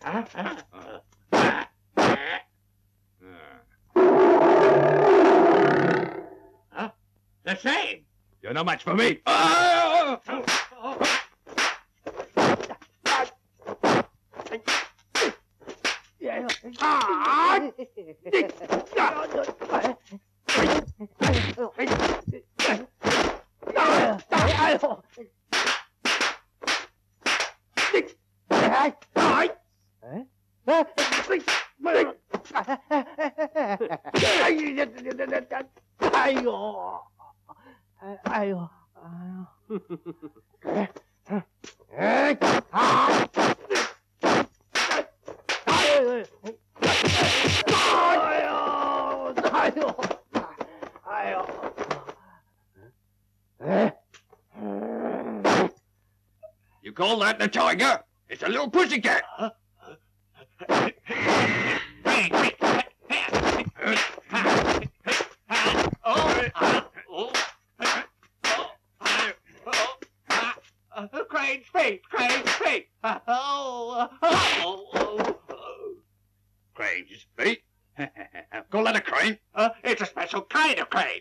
The same. You're no match for me. You call that the tiger? It's a little pussycat. Crane's feet! Crane's feet! Crane's feet? Call that a crane? It's a special kind of crane.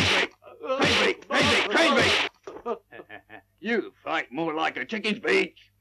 You fight more like a chicken's beak.